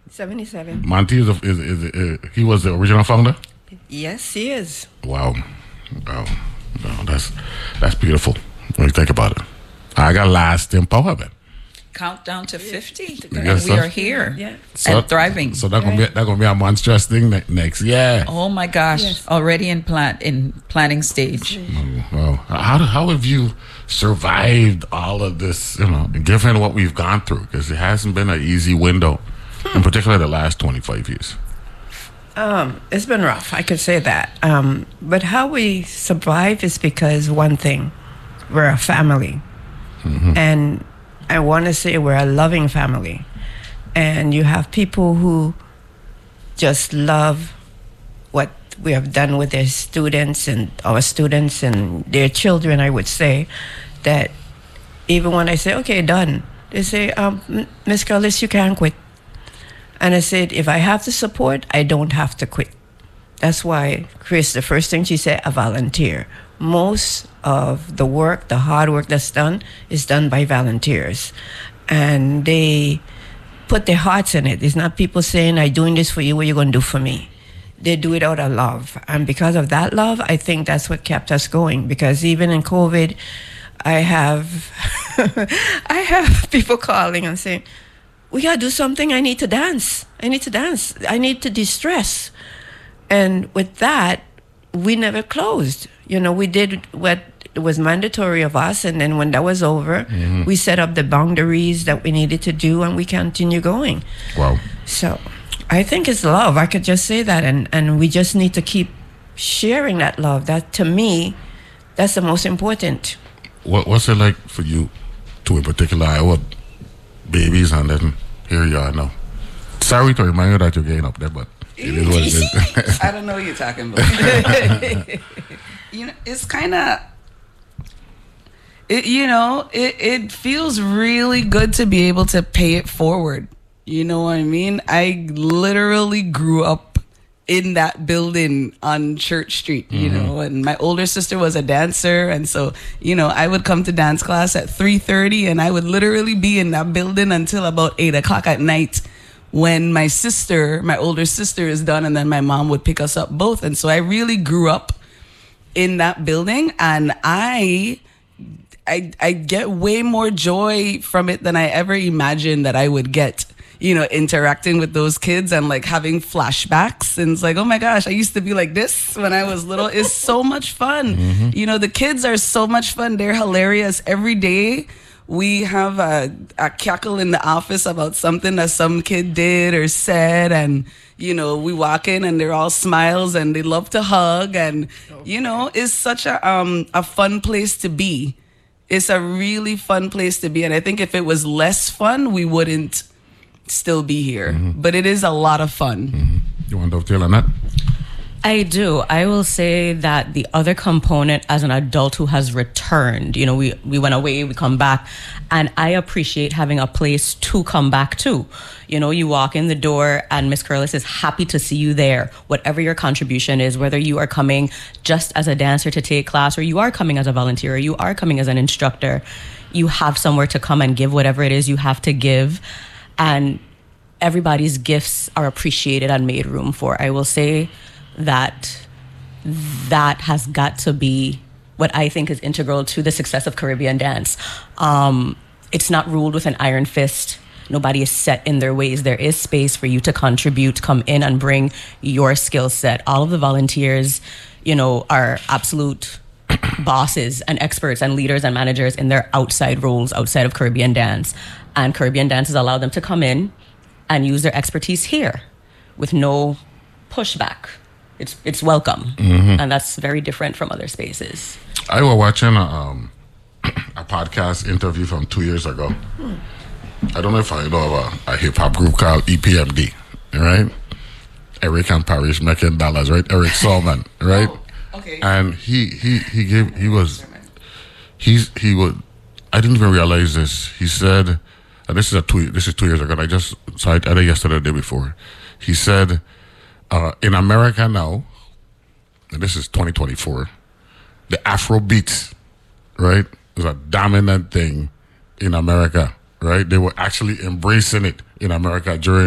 77. Monty he was the original founder? Yes, he is. Wow. Wow. No, that's beautiful when you think about it. I got last empowerment. Countdown to 50. Yes, We sir. are here So, and thriving. So that's gonna be a monstrous thing next. Yeah. Oh my gosh! Yes. Already in planning stage. Wow. How have you survived all of this? Given what we've gone through, because it hasn't been an easy window, in particular the last 25 years. It's been rough, I could say that. But how we survive is because one thing, we're a family. And I want to say we're a loving family. And you have people who just love what we have done with their students and our students and their children, I would say, that even when I say, okay, done, they say, Miss Carlis, you can't quit. And I said, if I have to support, I don't have to quit. That's why, Chris, the first thing she said, a volunteer. Most of the work, the hard work that's done, is done by volunteers. And they put their hearts in it. It's not people saying, I'm doing this for you, what are you going to do for me? They do it out of love. And because of that love, I think that's what kept us going. Because even in COVID, I have I have people calling and saying, we got to do something. I need to dance. I need to de-stress. And with that, we never closed. We did what was mandatory of us. And then when that was over, we set up the boundaries that we needed to do, and we continue going. Wow. So I think it's love. I could just say that. And we just need to keep sharing that love. That, to me, that's the most important. What's it like for you, in particular, our babies, and then here you are now? Sorry to remind you that you're getting up there, but it is what it is. I don't know what you're talking about. It's kind of, it feels really good to be able to pay it forward. You know what I mean? I literally grew up in that building on Church Street, and my older sister was a dancer. And so, I would come to dance class at 3:30, and I would literally be in that building until about 8 o'clock at night when my older sister is done, and then my mom would pick us up both. And so I really grew up in that building, and I get way more joy from it than I ever imagined that I would get. Interacting with those kids and like having flashbacks, and it's like, oh my gosh, I used to be like this when I was little. It's so much fun. The kids are so much fun. They're hilarious. Every day we have a cackle in the office about something that some kid did or said, and we walk in and they're all smiles and they love to hug, and it's such a fun place to be. It's a really fun place to be, and I think if it was less fun, we wouldn't still be here. But it is a lot of fun. You want to dovetail on that? I do. I will say that the other component, as an adult who has returned, we went away, we come back, and I appreciate having a place to come back to. You walk in the door and Miss Carlis is happy to see you there, whatever your contribution is, whether you are coming just as a dancer to take class, or you are coming as a volunteer, or you are coming as an instructor. You have somewhere to come and give whatever it is you have to give. And everybody's gifts are appreciated and made room for. I will say that has got to be what I think is integral to the success of Caribbean dance. It's not ruled with an iron fist. Nobody is set in their ways. There is space for you to contribute, come in and bring your skill set. All of the volunteers, are absolute bosses and experts and leaders and managers in their outside roles outside of Caribbean dance. And Caribbean dances allow them to come in and use their expertise here with no pushback. It's welcome. And that's very different from other spaces. I was watching a podcast interview from 2 years ago. I don't know if I know of a hip-hop group called EPMD, right? Eric and Parrish making dollars, right? Eric Solman, right? Oh, okay. And he was I didn't even realize this. He said, and this is 2 years ago, and I just saw it either yesterday or the day before. He said, in America now, and this is 2024, the Afro beat, right, is a dominant thing in America, right? They were actually embracing it in America during